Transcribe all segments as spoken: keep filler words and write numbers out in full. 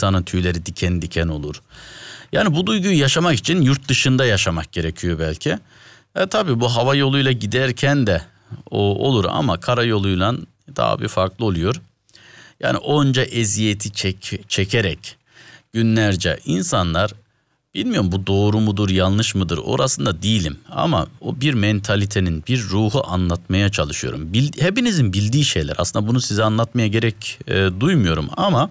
insanın tüyleri diken diken olur. Yani bu duyguyu yaşamak için yurt dışında yaşamak gerekiyor belki. E tabii bu hava yoluyla giderken de o olur ama karayoluyla daha bir farklı oluyor. Yani onca eziyeti çek, çekerek günlerce insanlar, bilmiyorum bu doğru mudur yanlış mıdır orasında değilim. Ama o bir mentalitenin, bir ruhu anlatmaya çalışıyorum. Bil, hepinizin bildiği şeyler, aslında bunu size anlatmaya gerek e, duymuyorum ama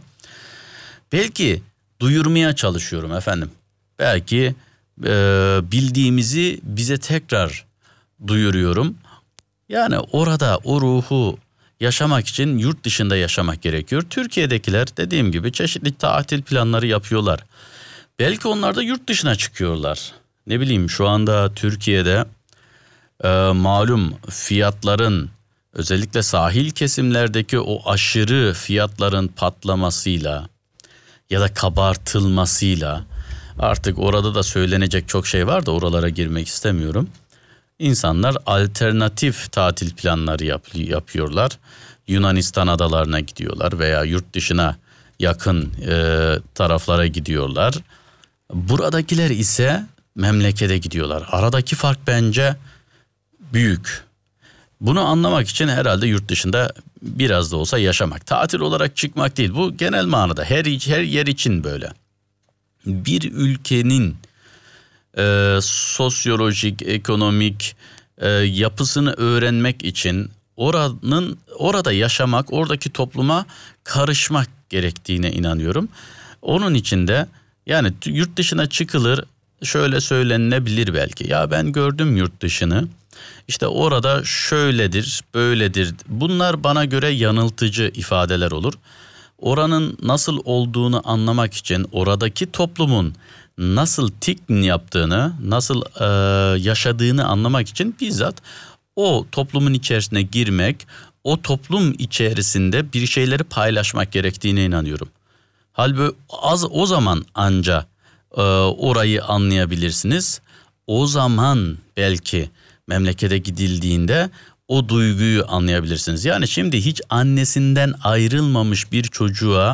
belki duyurmaya çalışıyorum efendim. Belki e, bildiğimizi bize tekrar duyuruyorum. Yani orada o ruhu yaşamak için yurt dışında yaşamak gerekiyor. Türkiye'dekiler dediğim gibi çeşitli tatil planları yapıyorlar. Belki onlar da yurt dışına çıkıyorlar. Ne bileyim, şu anda Türkiye'de e, malum fiyatların, özellikle sahil kesimlerdeki o aşırı fiyatların patlamasıyla ya da kabartılmasıyla, artık orada da söylenecek çok şey var da oralara girmek istemiyorum. İnsanlar alternatif tatil planları yap, yapıyorlar. Yunanistan adalarına gidiyorlar veya yurt dışına yakın e, taraflara gidiyorlar. Buradakiler ise memlekete gidiyorlar. Aradaki fark bence büyük. Bunu anlamak için herhalde yurt dışında biraz da olsa yaşamak. Tatil olarak çıkmak değil. Bu genel manada her, her yer için böyle. Bir ülkenin e, sosyolojik, ekonomik e, yapısını öğrenmek için oranın orada yaşamak, oradaki topluma karışmak gerektiğine inanıyorum. Onun için de yani yurt dışına çıkılır, şöyle söylenilebilir belki. Ya ben gördüm yurt dışını. İşte orada şöyledir, böyledir. Bunlar bana göre yanıltıcı ifadeler olur. Oranın nasıl olduğunu anlamak için, oradaki toplumun nasıl tik yaptığını, nasıl e, yaşadığını anlamak için bizzat o toplumun içerisine girmek, o toplum içerisinde bir şeyleri paylaşmak gerektiğine inanıyorum. Halbuki az o zaman anca e, orayı anlayabilirsiniz. O zaman belki memlekete gidildiğinde o duyguyu anlayabilirsiniz. Yani şimdi hiç annesinden ayrılmamış bir çocuğa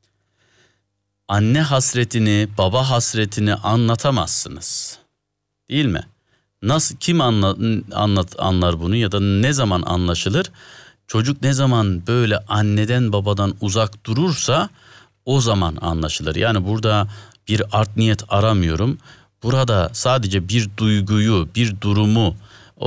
anne hasretini, baba hasretini anlatamazsınız. Değil mi? Nasıl, kim anla, anlat, anlar bunu ya da ne zaman anlaşılır? Çocuk ne zaman böyle anneden babadan uzak durursa o zaman anlaşılır. Yani burada bir art niyet aramıyorum. Burada sadece bir duyguyu, bir durumu e,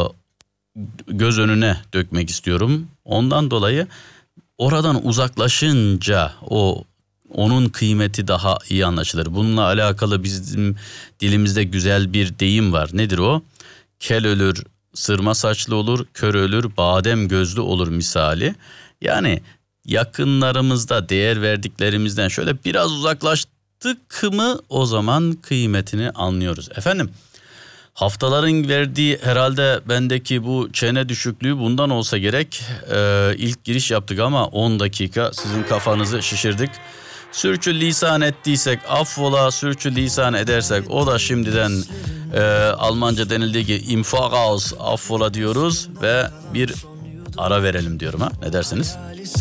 göz önüne dökmek istiyorum. Ondan dolayı oradan uzaklaşınca o onun kıymeti daha iyi anlaşılır. Bununla alakalı bizim dilimizde güzel bir deyim var. Nedir o? Kel ölür, sırma saçlı olur, kör ölür, badem gözlü olur misali. Yani yakınlarımızda değer verdiklerimizden şöyle biraz uzaklaştık mı o zaman kıymetini anlıyoruz. Efendim, haftaların verdiği herhalde bendeki bu çene düşüklüğü bundan olsa gerek. Ee, ilk giriş yaptık ama on dakika sizin kafanızı şişirdik. Sürçülisan ettiysek affola, sürçülisan edersek o da şimdiden e, Almanca denildiği gibi imfagaus affola diyoruz ve bir ara verelim diyorum, ha, ne dersiniz?